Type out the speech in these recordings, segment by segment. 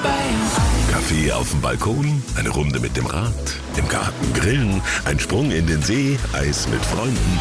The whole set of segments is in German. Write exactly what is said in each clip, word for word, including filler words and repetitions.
Kaffee auf dem Balkon, eine Runde mit dem Rad, im Garten grillen, ein Sprung in den See, Eis mit Freunden.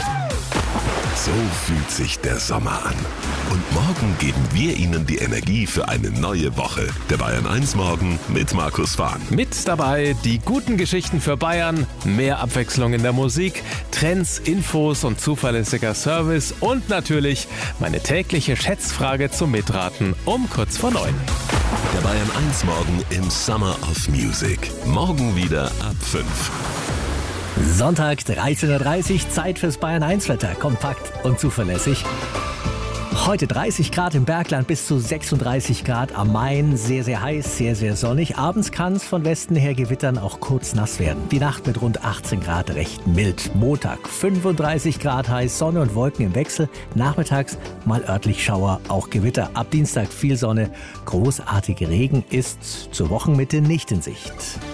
So fühlt sich der Sommer an. Und morgen geben wir Ihnen die Energie für eine neue Woche. Der Bayern eins Morgen mit Markus Fahn. Mit dabei die guten Geschichten für Bayern, mehr Abwechslung in der Musik, Trends, Infos und zuverlässiger Service und natürlich meine tägliche Schätzfrage zum Mitraten um kurz vor neun. Der Bayern eins Morgen im Summer of Music. Morgen wieder ab fünf. Sonntag, dreizehn Uhr dreißig, Zeit fürs Bayern eins Wetter. Kompakt und zuverlässig. Heute dreißig Grad im Bergland, bis zu sechsunddreißig Grad am Main. Sehr, sehr heiß, sehr, sehr sonnig. Abends kann es von Westen her gewittern, auch kurz nass werden. Die Nacht mit rund achtzehn Grad recht mild. Montag fünfunddreißig Grad heiß, Sonne und Wolken im Wechsel. Nachmittags mal örtlich Schauer, auch Gewitter. Ab Dienstag viel Sonne. Großartige Regen ist zur Wochenmitte nicht in Sicht.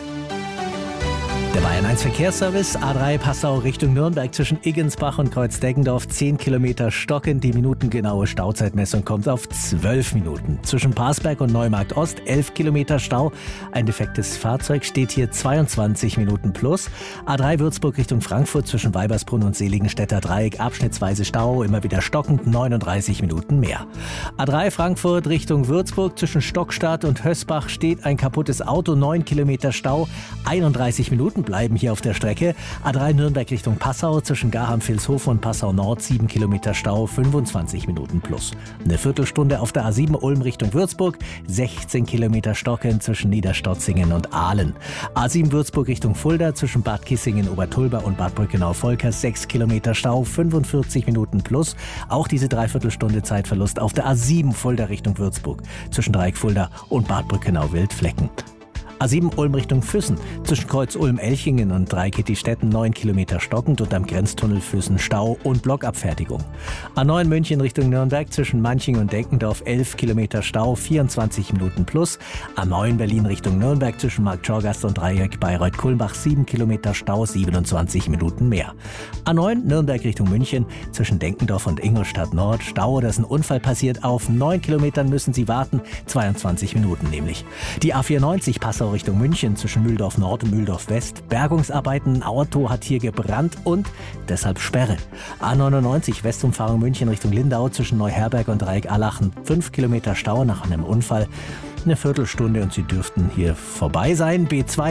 Der Bayern eins Verkehrsservice, A drei Passau Richtung Nürnberg zwischen Iggensbach und Kreuz-Deggendorf, zehn Kilometer stockend. Die minutengenaue Stauzeitmessung kommt auf zwölf Minuten. Zwischen Parsberg und Neumarkt Ost, elf Kilometer Stau. Ein defektes Fahrzeug steht hier zweiundzwanzig Minuten plus. A drei Würzburg Richtung Frankfurt zwischen Weibersbrunn und Seligenstädter Dreieck, abschnittsweise Stau, immer wieder stockend, neununddreißig Minuten mehr. A drei Frankfurt Richtung Würzburg zwischen Stockstadt und Hösbach steht ein kaputtes Auto, neun Kilometer Stau, einunddreißig Minuten bleiben hier auf der Strecke. A drei Nürnberg Richtung Passau zwischen Garham-Vilshofen und Passau Nord, sieben Kilometer Stau, fünfundzwanzig Minuten plus. Eine Viertelstunde auf der A sieben Ulm Richtung Würzburg, sechzehn Kilometer stockend zwischen Niederstotzingen und Aalen. A sieben Würzburg Richtung Fulda zwischen Bad Kissingen, Obertulba und Bad Brückenau-Volkers, sechs Kilometer Stau, fünfundvierzig Minuten plus. Auch diese Dreiviertelstunde Zeitverlust auf der A sieben Fulda Richtung Würzburg zwischen Dreieck Fulda und Bad Brückenau-Wildflecken. A sieben Ulm Richtung Füssen, zwischen Kreuz Ulm-Elchingen und Dreikitty-Stetten neun Kilometer stockend und am Grenztunnel Füssen Stau und Blockabfertigung. A neun München Richtung Nürnberg, zwischen Manching und Denkendorf elf Kilometer Stau, vierundzwanzig Minuten plus. A neun Berlin Richtung Nürnberg, zwischen Marktschorgast und Dreieck Bayreuth-Kulmbach, sieben Kilometer Stau, siebenundzwanzig Minuten mehr. A neun Nürnberg Richtung München, zwischen Denkendorf und Ingolstadt Nord, Stau, da ist ein Unfall passiert. Auf neun Kilometern müssen Sie warten, zweiundzwanzig Minuten nämlich. Die A vierundneunzig Passau Richtung München zwischen Mühldorf Nord und Mühldorf West. Bergungsarbeiten, ein Auto hat hier gebrannt und deshalb Sperre. A neunundneunzig Westumfahrung München Richtung Lindau zwischen Neuherberg und Dreieck Allachen. fünf Kilometer Stau nach einem Unfall. Eine Viertelstunde und Sie dürften hier vorbei sein. B zwei